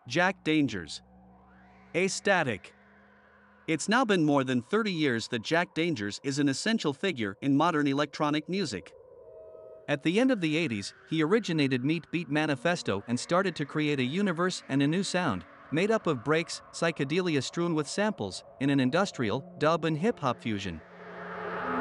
Jack Dangers. A-Static. It's now been more than 30 years that Jack Dangers is an essential figure in modern electronic music. At the end of the 80s, he originated Meat Beat Manifesto and started to create a universe and a new sound, made up of breaks, psychedelia strewn with samples, in an industrial, dub and hip-hop fusion.